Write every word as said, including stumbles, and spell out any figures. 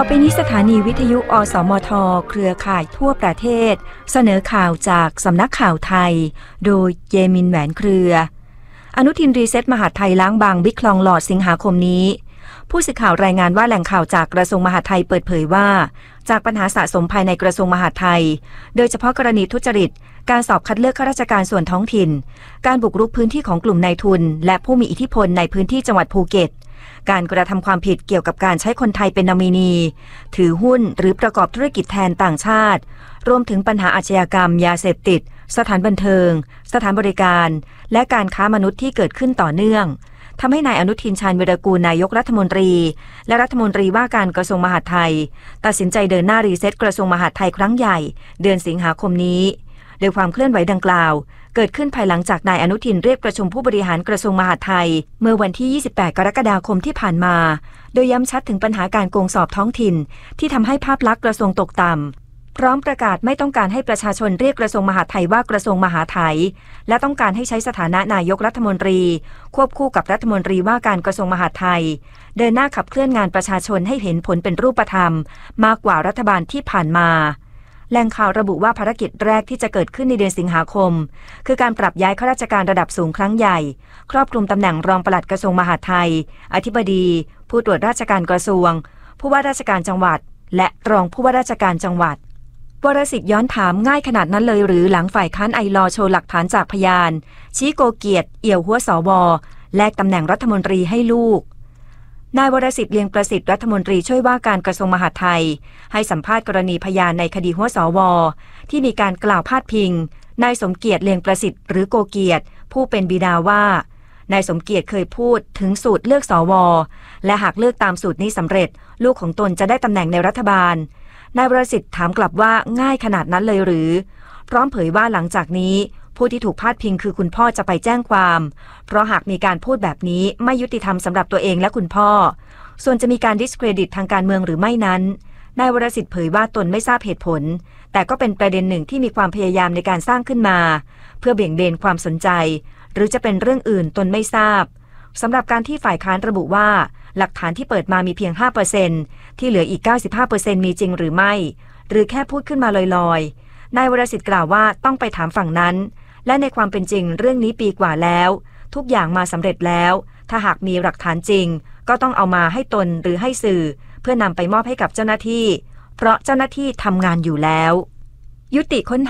อไปนี้สถานีวิทยุอสมทเครือข่ายทั่วประเทศเสนอข่าวจากสำนักข่าวไทยโดยเยมินแหวนเครืออนุทินรีเซ็ตมหาดไทยล้างบางบิ๊กคลองหลอดสิงหาคมนี้ผู้สื่อข่าวรายงานว่าแหล่งข่าวจากกระทรวงมหาดไทยเปิดเผยว่าจากปัญหาสะสมภายในกระทรวงมหาดไทยโดยเฉพาะกรณีทุจริตการสอบคัดเลือกข้าราชการส่วนท้องถิ่นการบุกรุกพื้นที่ของกลุ่มนายทุนและผู้มีอิทธิพลในพื้นที่จังหวัดภูเก็ตการกระทำความผิดเกี่ยวกับการใช้คนไทยเป็นนอมินีถือหุ้นหรือประกอบธุรกิจแทนต่างชาติรวมถึงปัญหาอาชญากรรมยาเสพติดสถานบันเทิงสถานบริการและการค้ามนุษย์ที่เกิดขึ้นต่อเนื่องทำให้นายอนุทินชาญวีรกูลนายกรัฐมนตรีและรัฐมนตรีว่าการกระทรวงมหาดไทยตัดสินใจเดินหน้ารีเซ็ตกระทรวงมหาดไทยครั้งใหญ่เดือนสิงหาคมนี้โดยความเคลื่อนไหวดังกล่าวเกิดขึ้นภายหลังจากนายอนุทินเรียกประชุมผู้บริหารกระทรวงมหาดไทยเมื่อวันที่ยี่สิบแปดกรกฎาคมที่ผ่านมาโดยย้ำชัดถึงปัญหาการโกงสอบท้องถิ่นที่ทำให้ภาพลักษณ์กระทรวงตกต่ำพร้อมประกาศไม่ต้องการให้ประชาชนเรียกกระทรวงมหาดไทยว่ากระทรวงมหาดไทยและต้องการให้ใช้สถานะนายกรัฐมนตรีควบคู่กับรัฐมนตรีว่าการกระทรวงมหาดไทยเดินหน้าขับเคลื่อนงานประชาชนให้เห็นผลเป็นรูปธรรมมากกว่ารัฐบาลที่ผ่านมาแหล่งข่าวระบุว่าภารกิจแรกที่จะเกิดขึ้นในเดือนสิงหาคมคือการปรับย้ายข้าราชการระดับสูงครั้งใหญ่ครอบคลุมตำแหน่งรองปลัดกระทรวงมหาดไทยอธิบดีผู้ตรวจราชการกระทรวงผู้ว่าราชการจังหวัดและรองผู้ว่าราชการจังหวัดวรสิทธิ์ย้อนถามง่ายขนาดนั้นเลยหรือหลังฝ่ายค้านไอลอโชว์หลักฐานจากพยานชี้โกเกียรติเอี่ยวหัวสวแลกตำแหน่งรัฐมนตรีให้ลูกนายวรสิทธิ์เลียงประสิทธิ์รัฐมนตรีช่วยว่าการกระทรวงมหาดไทยให้สัมภาษณ์กรณีพยานในคดีหัวสวที่มีการกล่าวพาดพิงนายสมเกียรติเลียงประสิทธิ์หรือโกเกียรติผู้เป็นบิดาว่านายสมเกียรติเคยพูดถึงสูตรเลือกสวและหากเลือกตามสูตรนี้สำเร็จลูกของตนจะได้ตำแหน่งในรัฐบาลนายวรสิทธิ์ถามกลับว่าง่ายขนาดนั้นเลยหรือพร้อมเผยว่าหลังจากนี้ผู้ที่ถูกพาดพิงคือคุณพ่อจะไปแจ้งความเพราะหากมีการพูดแบบนี้ไม่ยุติธรรมสำหรับตัวเองและคุณพ่อส่วนจะมีการดิสเครดิตทางการเมืองหรือไม่นั้นนายวรสิทธิ์เผยว่าตนไม่ทราบเหตุผลแต่ก็เป็นประเด็นหนึ่งที่มีความพยายามในการสร้างขึ้นมาเพื่อเบี่ยงเบนความสนใจหรือจะเป็นเรื่องอื่นตนไม่ทราบสำหรับการที่ฝ่ายค้านระบุว่าหลักฐานที่เปิดมามีเพียง ห้าเปอร์เซ็นต์ ที่เหลืออีก เก้าสิบห้าเปอร์เซ็นต์ มีจริงหรือไม่หรือแค่พูดขึ้นมาลอยๆนายวรสิทธิ์กล่าวว่าต้องไปถามฝั่งนั้นและในความเป็นจริงเรื่องนี้ปีกว่าแล้วทุกอย่างมาสำเร็จแล้วถ้าหากมีหลักฐานจริงก็ต้องเอามาให้ตนหรือให้สื่อเพื่อนำไปมอบให้กับเจ้าหน้าที่เพราะเจ้าหน้าที่ทำงานอยู่แล้วยุติค้น